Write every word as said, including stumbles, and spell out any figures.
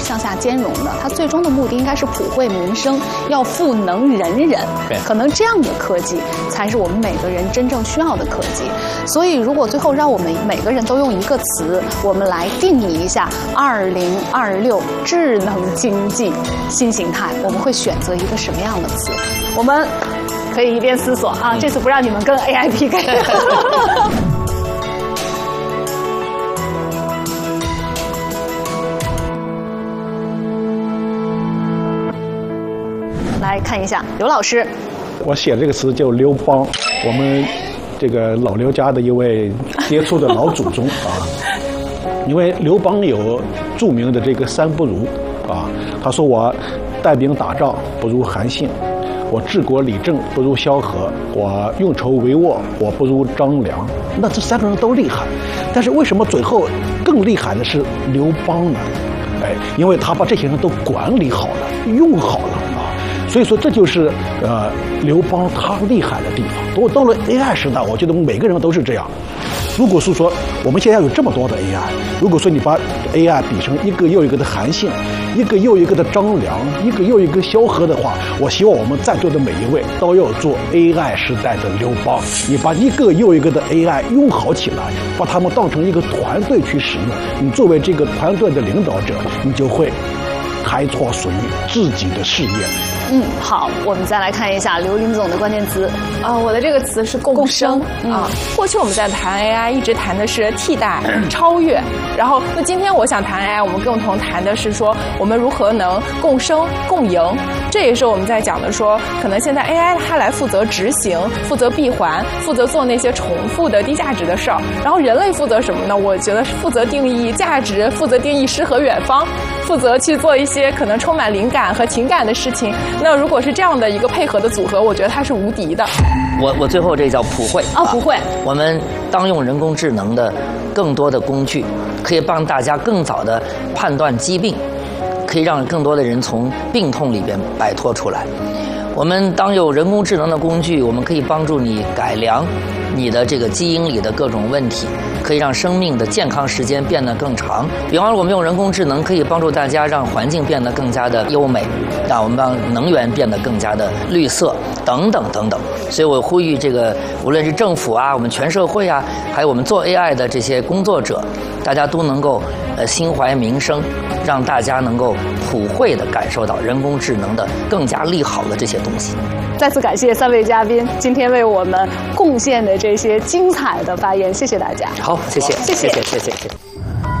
向下兼容的，它最终的目的应该是普惠民生，要赋能人人。可能这样的科技才是我们每个人真正需要的科技。所以，如果最后让我们每个人都用一个词，我们来定义一下二零二六智能经济新形态，我们会选择一个什么样的词？我们可以一边思索啊，这次不让你们跟 A I P K。来看一下刘老师， 我写这个词叫刘邦，我们这个老刘家的一位杰出的老祖宗啊。因为刘邦有著名的这个三不如啊，他说我带兵打仗不如韩信，我治国理政不如萧何，我运筹帷幄我不如张良。那这三个人都厉害，但是为什么最后更厉害的是刘邦呢？哎，因为他把这些人都管理好了，用好了啊。所以说这就是呃刘邦他厉害的地方。都到了 A I 时代，我觉得我们每个人都是这样。如果是说我们现在有这么多的 A I， 如果说你把 A I 比成一个又一个的韩信，一个又一个的张良，一个又一个萧何的话，我希望我们在座的每一位都要做 A I 时代的刘邦。你把一个又一个的 A I 用好起来，把他们当成一个团队去使用，你作为这个团队的领导者，你就会开创属于自己的事业。 嗯，好，我们再来看一下刘林总的关键词。 啊、呃，我的这个词是共生啊。过去我们在谈 A I， 一直谈的是替代、超越。然后，那今天我想谈 A I， 我们共同谈的是说，我们如何能共生、共赢。这也是我们在讲的说，可能现在 A I 它来负责执行、负责闭环、负责做那些重复的低价值的事儿。然后人类负责什么呢？我觉得是负责定义价值，负责定义诗和远方，负责去做一些可能充满灵感和情感的事情。那如果是这样的一个配合的组合，我觉得它是无敌的。 我我最后这叫普惠啊，普惠。 我们当用人工智能的更多的工具，可以帮大家更早的判断疾病，可以让更多的人从病痛里边摆脱出来。我们当有人工智能的工具，我们可以帮助你改良你的这个基因里的各种问题，可以让生命的健康时间变得更长。比方说，我们用人工智能可以帮助大家让环境变得更加的优美，让我们让能源变得更加的绿色，等等等等。所以我呼吁这个，无论是政府啊，我们全社会啊，还有我们做 A I 的这些工作者，大家都能够呃心怀民生，让大家能够普惠地感受到人工智能的更加利好的这些东西。 再次感谢三位嘉宾今天为我们贡献的这些精彩的发言，谢谢大家。 好，谢谢， 谢谢， 谢谢，谢谢。